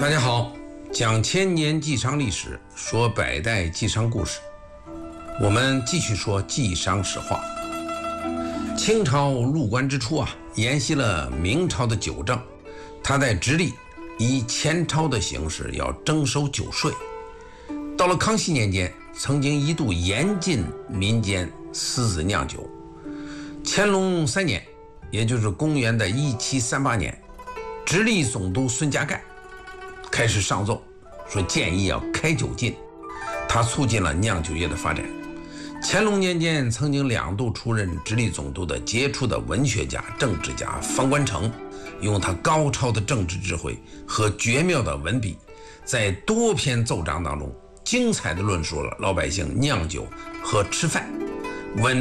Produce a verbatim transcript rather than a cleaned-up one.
大家好，讲千年纪商历史，说百代纪商故事。我们继续说纪商史话。清朝入关之初啊，沿袭了明朝的九政，他在直隶以前朝的形式要征收酒税。到了康熙年间，曾经一度严禁民间私自酿酒。乾隆三年，也就是公元的一七三八年，直隶总督孙家淦开始上奏，说建议要开酒禁，他促进了酿酒业的发展。乾隆年间，曾经两度出任直隶总督的杰出的文学家、政治家方关成，用他高超的政治智慧和绝妙的文笔，在多篇奏章当中精彩地论述了老百姓酿酒和吃饭、文